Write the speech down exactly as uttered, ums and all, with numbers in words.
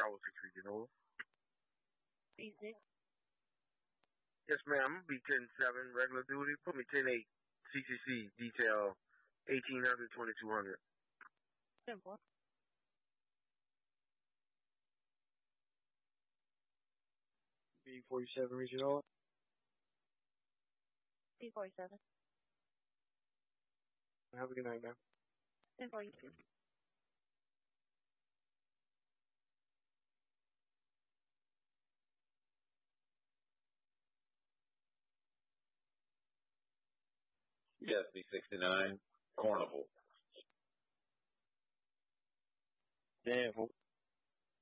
Bravo six Regional. B six. Yes, ma'am. B ten seven, regular duty. Put me ten eight, C C C, detail, eighteen hundred, twenty-two hundred. ten four. B forty-seven, Regional. B forty-seven. Have a good night, ma'am. ten four, you too. Yes, B sixty-nine, Carnival. ten four.